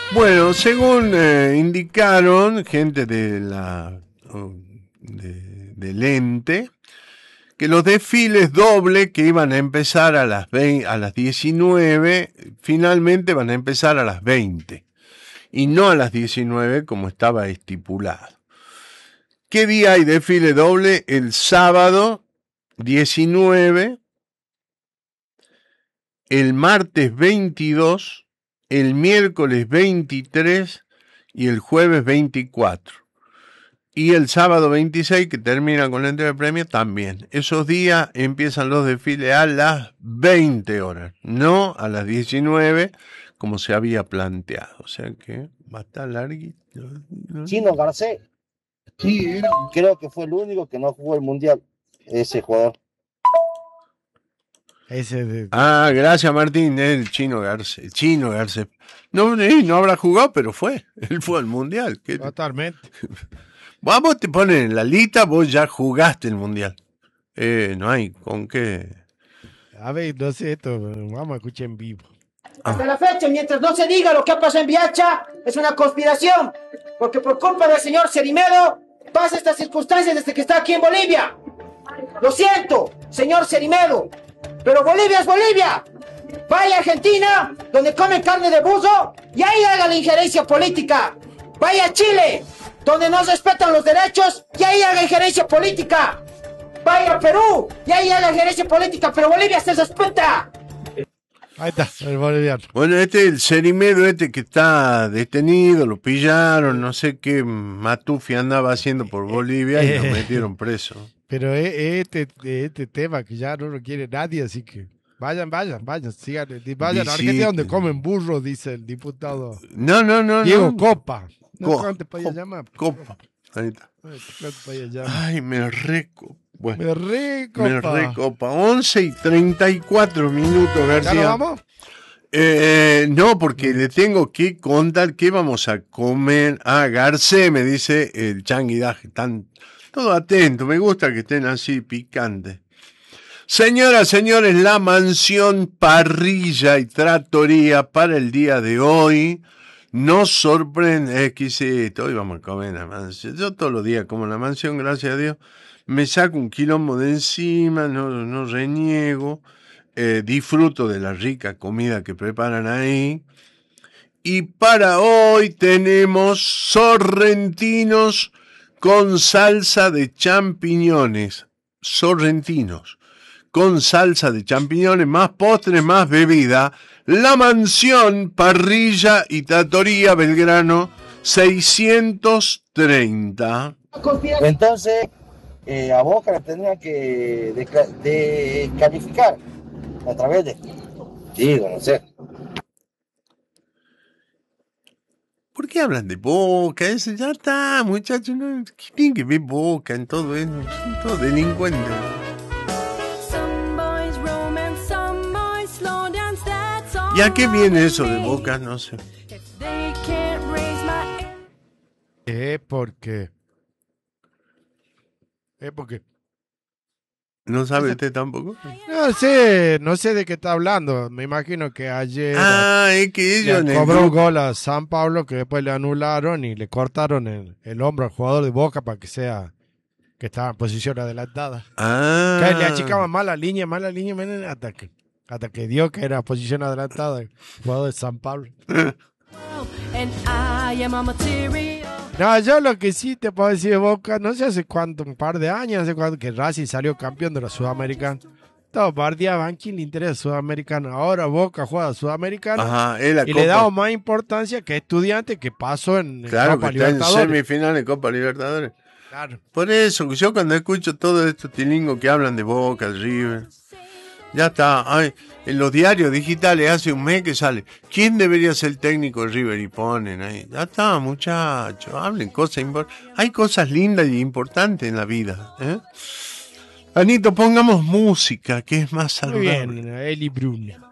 Bueno, según indicaron gente del ente, que los desfiles doble que iban a empezar a las 19, finalmente van a empezar a las 20 y no a las 19 como estaba estipulado. ¿Qué día hay desfile doble? El sábado 19, el martes 22, el miércoles 23 y el jueves 24. Y el sábado 26, que termina con la entrega de premios, también. Esos días empiezan los desfiles a las 20 horas, no a las 19, como se había planteado. O sea que va a estar larguito, ¿no? Chino Garcés. Sí, creo que fue el único que no jugó el Mundial, ese jugador. Gracias Martín, el Chino Garcés. No habrá jugado, pero fue. Él fue al Mundial. Totalmente. Vos te ponen en la lista, vos ya jugaste el Mundial. No hay con qué. A ver, no sé esto, vamos a escuchar en vivo. Hasta la fecha, mientras no se diga lo que ha pasado en Viacha, es una conspiración, porque por culpa del señor Cerimedo pasa estas circunstancias desde que está aquí en Bolivia. Lo siento, señor Cerimedo, pero Bolivia es Bolivia. Vaya a Argentina, donde comen carne de buzo, y ahí haga la injerencia política. Vaya a Chile, donde no respetan los derechos, y ahí haga injerencia política. Vaya a Perú, y ahí haga injerencia política, pero Bolivia se respeta. Ahí está, el boliviano. Bueno, el Cerimedo que está detenido, lo pillaron, no sé qué matufi andaba haciendo por Bolivia y lo metieron preso. Pero este tema que ya no lo quiere nadie, así que vayan, sigan, vayan a Argentina donde comen burros, dice el diputado. No. Diego Copa. ¿Cuánto te podías llamar? Copa. Ahí está. Ay, me recopa. Bueno, me recopa. 11:34 García. ¿Ya nos vamos? No, porque le tengo que contar qué vamos a comer. Garcés, me dice el changuidaje. Están todos atentos, me gusta que estén así picantes. Señoras, señores, la mansión, parrilla y trattoria para el día de hoy nos sorprende. Exquisito, hoy vamos a comer en la mansión. Yo todos los días como en la mansión, gracias a Dios. Me saco un quilombo de encima, no reniego, disfruto de la rica comida que preparan ahí. Y para hoy tenemos sorrentinos con salsa de champiñones. Sorrentinos con salsa de champiñones, más postres, más bebida. La mansión, parrilla y trattoria Belgrano 630. Entonces, a Boca la tendría que descalificar a través de... Digo, no sé. ¿Por qué hablan de Boca? Eso ya está, muchachos. ¿No? ¿Qué tiene que ver Boca en todo eso? Son todos delincuentes. ¿Y a qué viene eso de Boca? No sé. Porque ¿No sabe usted tampoco? No sé de qué está hablando. Me imagino que ayer es que ellos cobró un gol a San Pablo que después le anularon y le cortaron el hombro al jugador de Boca para que estaba en posición adelantada. Que le achicaban mala línea, hasta que dio que era posición adelantada el jugador de San Pablo. No, yo lo que sí te puedo decir de Boca, no sé hace cuánto, un par de años, que Racing salió campeón de la Sudamericana. Todos bardeaban, ¿quién le interesa Sudamericana? Ahora Boca juega Sudamericana y le damos más importancia que Estudiantes que pasó en Copa Libertadores. Está en semifinal de Copa Libertadores. Claro. Por eso, yo cuando escucho todos estos tilingos que hablan de Boca, el River, ya está. Ay, en los diarios digitales hace un mes que sale. ¿Quién debería ser el técnico de River? Y ponen ahí. Ya está, muchachos. Hablen cosas importantes. Hay cosas lindas y importantes en la vida. Anito, pongamos música, que es más saludable. Muy bien, Eli Bruna.